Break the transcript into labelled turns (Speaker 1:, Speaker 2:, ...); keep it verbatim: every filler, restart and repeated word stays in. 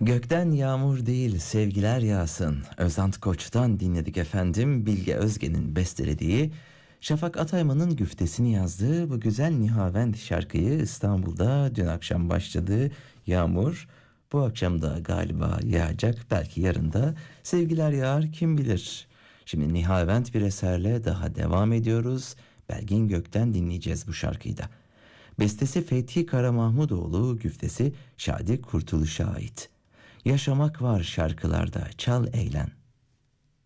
Speaker 1: Gökten yağmur değil sevgiler yağsın. Özant Koç'tan dinledik efendim. Bilge Özgen'in bestelediği, Şafak Atayman'ın güftesini yazdığı bu güzel Nihavend şarkıyı İstanbul'da dün akşam başladı yağmur. Bu akşam da galiba yağacak, belki yarın da sevgiler yağar, kim bilir. Şimdi Nihavend bir eserle daha devam ediyoruz. Belgin Gök'ten dinleyeceğiz bu şarkıyı da. Bestesi Fethi Karamahmudoğlu, güftesi Şadi Kurtuluş'a ait. Yaşamak var şarkılarda, çal eğlen.